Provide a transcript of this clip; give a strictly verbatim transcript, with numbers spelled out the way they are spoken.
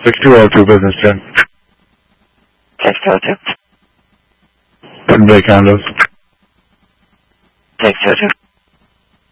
six two zero two business jet. six two zero two. Hidden Bay condos. six two zero two.